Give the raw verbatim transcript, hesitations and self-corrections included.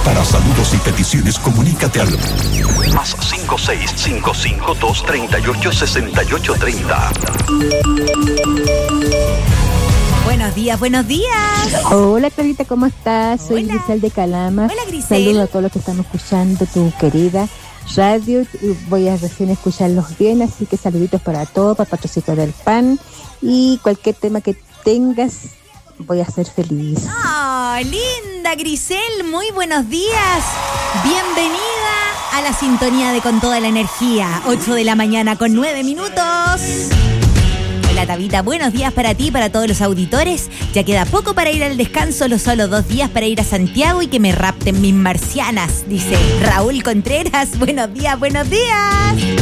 Para saludos y peticiones, comunícate al más cinco seis cinco cinco dos tres ocho seis ocho tres cero. Buenos días, buenos días. Hola, Clarita, ¿cómo estás? Soy Hola. Grisel de Calama. Hola, Grisel. Saludos a todos los que estamos escuchando tu querida radio. Voy a recién escucharlos bien, así que saluditos para todos, para Patrocito del Pan. Y cualquier tema que tengas, voy a ser feliz. Oh, linda Grisel, muy buenos días. Bienvenida a la sintonía de Con Toda la Energía. ocho de la mañana con nueve minutos. Hola Tabita, buenos días para ti y para todos los auditores. Ya queda poco para ir al descanso, los solo dos días para ir a Santiago y que me rapten mis marcianas, dice Raúl Contreras. Buenos días, buenos días.